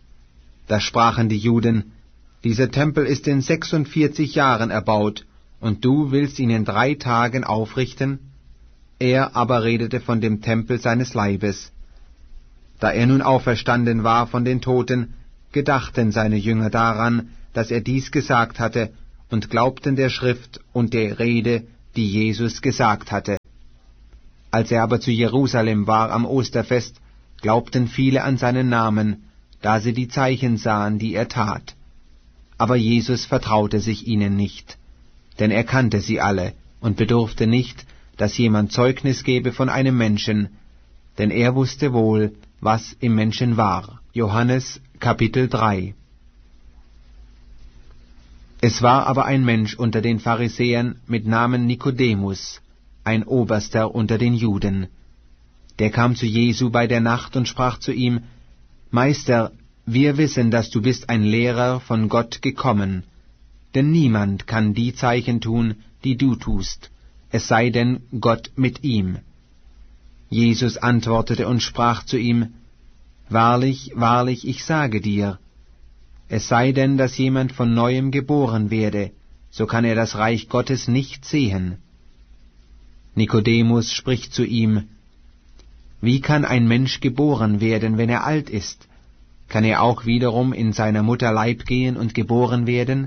Da sprachen die Juden, dieser Tempel ist in sechsundvierzig Jahren erbaut, und du willst ihn in drei Tagen aufrichten? Er aber redete von dem Tempel seines Leibes. Da er nun auferstanden war von den Toten, gedachten seine Jünger daran, dass er dies gesagt hatte, und glaubten der Schrift und der Rede, die Jesus gesagt hatte. Als er aber zu Jerusalem war am Osterfest, glaubten viele an seinen Namen, da sie die Zeichen sahen, die er tat. Aber Jesus vertraute sich ihnen nicht, denn er kannte sie alle und bedurfte nicht, dass jemand Zeugnis gebe von einem Menschen, denn er wusste wohl, was im Menschen war. Johannes Kapitel drei. Es war aber ein Mensch unter den Pharisäern mit Namen Nikodemus, ein Oberster unter den Juden. Der kam zu Jesu bei der Nacht und sprach zu ihm: Meister, wir wissen, dass du bist ein Lehrer von Gott gekommen, denn niemand kann die Zeichen tun, die du tust, es sei denn Gott mit ihm. Jesus antwortete und sprach zu ihm: Wahrlich, wahrlich, ich sage dir, es sei denn, dass jemand von Neuem geboren werde, so kann er das Reich Gottes nicht sehen. Nikodemus spricht zu ihm: Wie kann ein Mensch geboren werden, wenn er alt ist? Kann er auch wiederum in seiner Mutter Leib gehen und geboren werden?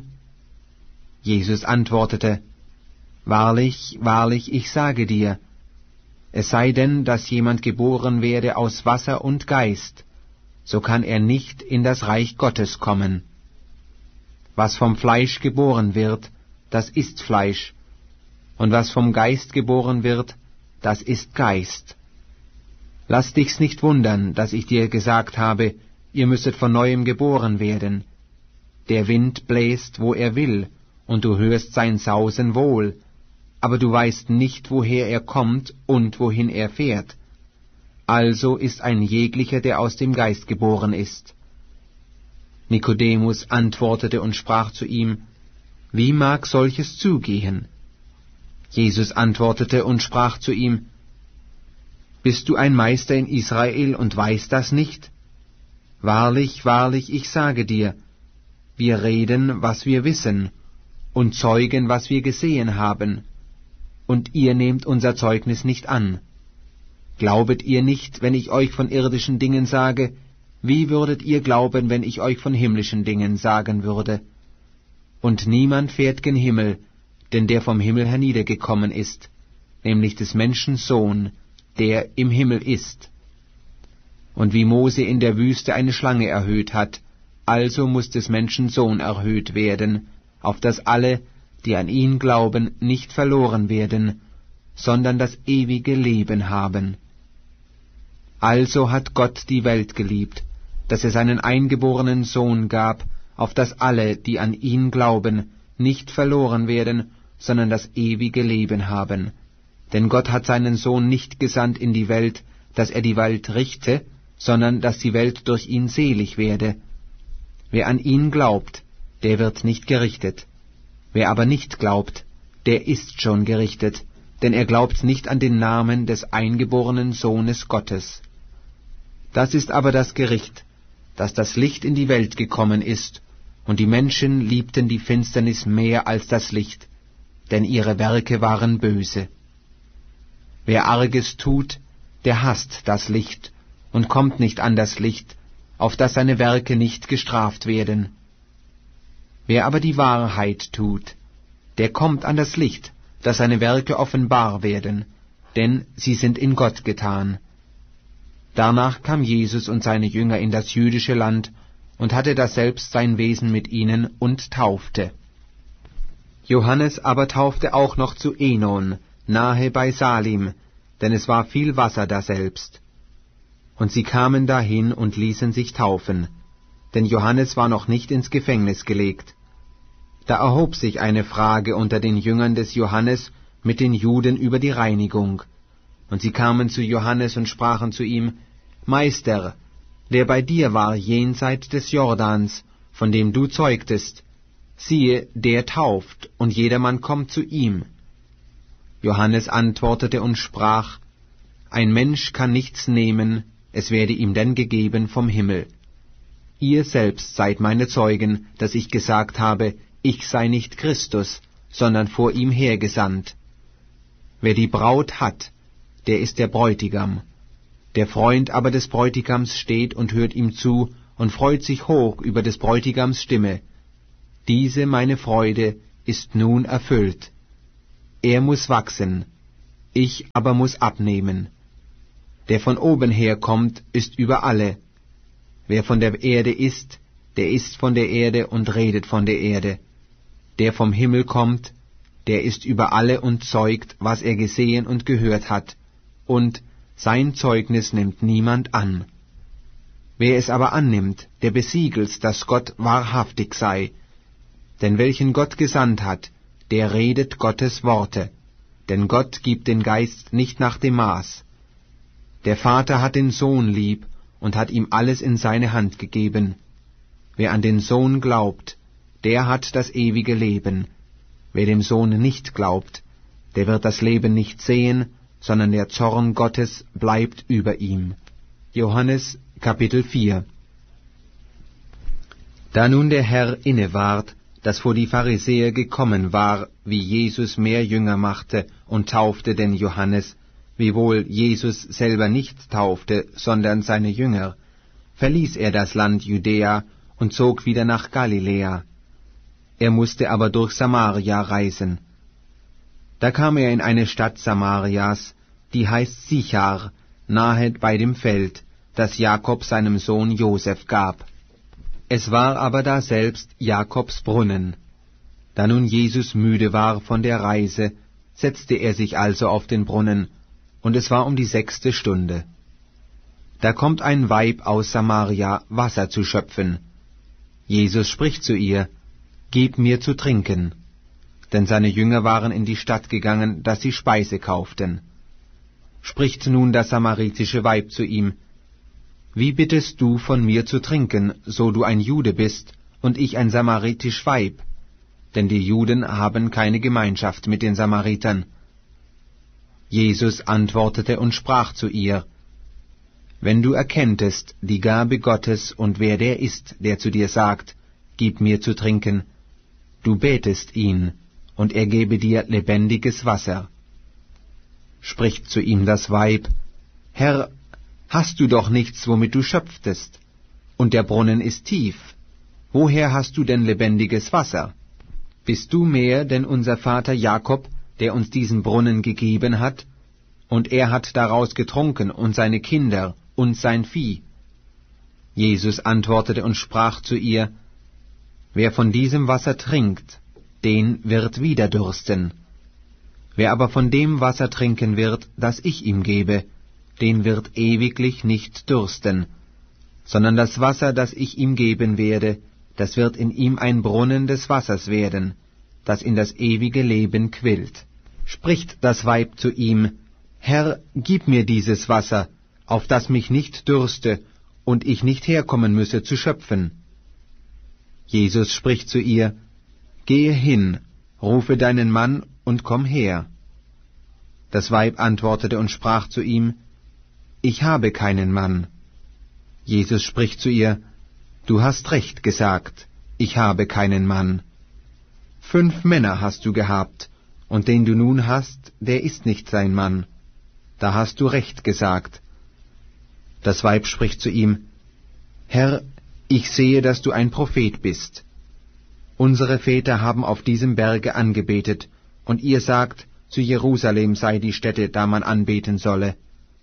Jesus antwortete: Wahrlich, wahrlich, ich sage dir, es sei denn, dass jemand geboren werde aus Wasser und Geist, so kann er nicht in das Reich Gottes kommen. Was vom Fleisch geboren wird, das ist Fleisch, und was vom Geist geboren wird, das ist Geist. Lass dich's nicht wundern, dass ich dir gesagt habe, ihr müsset von Neuem geboren werden. Der Wind bläst, wo er will, und du hörst sein Sausen wohl, aber du weißt nicht, woher er kommt und wohin er fährt. Also ist ein jeglicher, der aus dem Geist geboren ist. Nikodemus antwortete und sprach zu ihm: Wie mag solches zugehen? Jesus antwortete und sprach zu ihm: Bist du ein Meister in Israel und weißt das nicht? Wahrlich, wahrlich, ich sage dir, wir reden, was wir wissen, und zeugen, was wir gesehen haben, und ihr nehmt unser Zeugnis nicht an. Glaubet ihr nicht, wenn ich euch von irdischen Dingen sage, wie würdet ihr glauben, wenn ich euch von himmlischen Dingen sagen würde? Und niemand fährt gen Himmel, denn der vom Himmel herniedergekommen ist, nämlich des Menschen Sohn, der im Himmel ist. Und wie Mose in der Wüste eine Schlange erhöht hat, also muß des Menschen Sohn erhöht werden, auf dass alle, die an ihn glauben, nicht verloren werden, sondern das ewige Leben haben. Also hat Gott die Welt geliebt, dass er seinen eingeborenen Sohn gab, auf dass alle, die an ihn glauben, nicht verloren werden, sondern das ewige Leben haben. Denn Gott hat seinen Sohn nicht gesandt in die Welt, dass er die Welt richte, sondern dass die Welt durch ihn selig werde. Wer an ihn glaubt, der wird nicht gerichtet. Wer aber nicht glaubt, der ist schon gerichtet, denn er glaubt nicht an den Namen des eingeborenen Sohnes Gottes. Das ist aber das Gericht, dass das Licht in die Welt gekommen ist, und die Menschen liebten die Finsternis mehr als das Licht, denn ihre Werke waren böse. Wer Arges tut, der hasst das Licht und kommt nicht an das Licht, auf dass seine Werke nicht gestraft werden. Wer aber die Wahrheit tut, der kommt an das Licht, dass seine Werke offenbar werden, denn sie sind in Gott getan. Danach kam Jesus und seine Jünger in das jüdische Land und hatte daselbst sein Wesen mit ihnen und taufte. Johannes aber taufte auch noch zu Enon, nahe bei Salim, denn es war viel Wasser daselbst. Und sie kamen dahin und ließen sich taufen, denn Johannes war noch nicht ins Gefängnis gelegt. Da erhob sich eine Frage unter den Jüngern des Johannes mit den Juden über die Reinigung. Und sie kamen zu Johannes und sprachen zu ihm: Meister, der bei dir war jenseit des Jordans, von dem du zeugtest, siehe, der tauft, und jedermann kommt zu ihm. Johannes antwortete und sprach: Ein Mensch kann nichts nehmen, es werde ihm denn gegeben vom Himmel. Ihr selbst seid meine Zeugen, dass ich gesagt habe, ich sei nicht Christus, sondern vor ihm hergesandt. Wer die Braut hat, der ist der Bräutigam. Der Freund aber des Bräutigams steht und hört ihm zu und freut sich hoch über des Bräutigams Stimme. Diese meine Freude ist nun erfüllt. Er muß wachsen, ich aber muß abnehmen. Der von oben herkommt, ist über alle. Wer von der Erde ist, der ist von der Erde und redet von der Erde. Der vom Himmel kommt, der ist über alle und zeugt, was er gesehen und gehört hat, und sein Zeugnis nimmt niemand an. Wer es aber annimmt, der besiegelt's, dass Gott wahrhaftig sei. Denn welchen Gott gesandt hat, der redet Gottes Worte. Denn Gott gibt den Geist nicht nach dem Maß. Der Vater hat den Sohn lieb und hat ihm alles in seine Hand gegeben. Wer an den Sohn glaubt, der hat das ewige Leben. Wer dem Sohn nicht glaubt, der wird das Leben nicht sehen, sondern der Zorn Gottes bleibt über ihm. Johannes Kapitel vier. Da nun der Herr inneward, dass vor die Pharisäer gekommen war, wie Jesus mehr Jünger machte und taufte denn Johannes, wiewohl Jesus selber nicht taufte, sondern seine Jünger, verließ er das Land Judäa und zog wieder nach Galiläa. Er musste aber durch Samaria reisen. Da kam er in eine Stadt Samarias, die heißt Sichar, nahe bei dem Feld, das Jakob seinem Sohn Josef gab. Es war aber daselbst Jakobs Brunnen. Da nun Jesus müde war von der Reise, setzte er sich also auf den Brunnen, und es war um die sechste Stunde. Da kommt ein Weib aus Samaria, Wasser zu schöpfen. Jesus spricht zu ihr, »Gib mir zu trinken.« Denn seine Jünger waren in die Stadt gegangen, dass sie Speise kauften. Spricht nun das samaritische Weib zu ihm, »Wie bittest du von mir zu trinken, so du ein Jude bist, und ich ein samaritisch Weib?« Denn die Juden haben keine Gemeinschaft mit den Samaritern. Jesus antwortete und sprach zu ihr, »Wenn du erkenntest die Gabe Gottes und wer der ist, der zu dir sagt, »Gib mir zu trinken«, du betest ihn, und er gebe dir lebendiges Wasser.« Spricht zu ihm das Weib, »Herr, hast du doch nichts, womit du schöpftest, und der Brunnen ist tief. Woher hast du denn lebendiges Wasser? Bist du mehr denn unser Vater Jakob, der uns diesen Brunnen gegeben hat, und er hat daraus getrunken, und seine Kinder und sein Vieh?« Jesus antwortete und sprach zu ihr, »Wer von diesem Wasser trinkt, den wird wieder dürsten. Wer aber von dem Wasser trinken wird, das ich ihm gebe, den wird ewiglich nicht dürsten, sondern das Wasser, das ich ihm geben werde, das wird in ihm ein Brunnen des Wassers werden, das in das ewige Leben quillt.« Spricht das Weib zu ihm, »Herr, gib mir dieses Wasser, auf das mich nicht dürste und ich nicht herkommen müsse zu schöpfen.« Jesus spricht zu ihr, »Gehe hin, rufe deinen Mann und komm her.« Das Weib antwortete und sprach zu ihm, »Ich habe keinen Mann.« Jesus spricht zu ihr, »Du hast recht gesagt, ich habe keinen Mann. Fünf Männer hast du gehabt, und den du nun hast, der ist nicht sein Mann. Da hast du recht gesagt.« Das Weib spricht zu ihm, »Herr, ich sehe, dass du ein Prophet bist. Unsere Väter haben auf diesem Berge angebetet, und ihr sagt, zu Jerusalem sei die Stätte, da man anbeten solle.«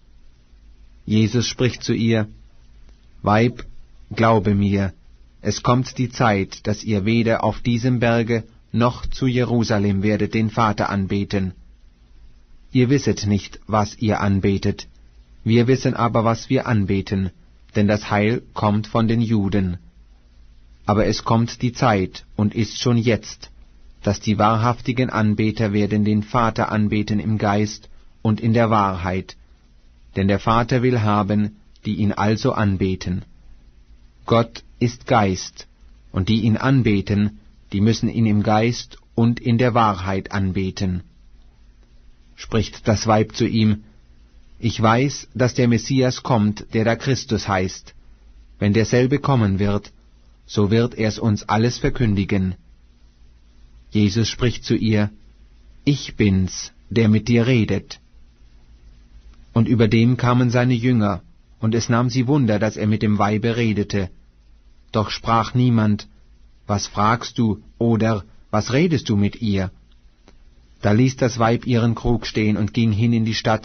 Jesus spricht zu ihr, »Weib, glaube mir, es kommt die Zeit, dass ihr weder auf diesem Berge noch zu Jerusalem werdet den Vater anbeten. Ihr wisset nicht, was ihr anbetet, wir wissen aber, was wir anbeten, denn das Heil kommt von den Juden. Aber es kommt die Zeit, und ist schon jetzt, dass die wahrhaftigen Anbeter werden den Vater anbeten im Geist und in der Wahrheit, denn der Vater will haben, die ihn also anbeten. Gott ist Geist, und die ihn anbeten, die müssen ihn im Geist und in der Wahrheit anbeten. Spricht das Weib zu ihm, »Ich weiß, dass der Messias kommt, der da Christus heißt. Wenn derselbe kommen wird, so wird er's uns alles verkündigen.« Jesus spricht zu ihr, »Ich bin's, der mit dir redet.« Und über dem kamen seine Jünger, und es nahm sie Wunder, dass er mit dem Weibe redete. Doch sprach niemand, »Was fragst du?« oder »Was redest du mit ihr?« Da ließ das Weib ihren Krug stehen und ging hin in die Stadt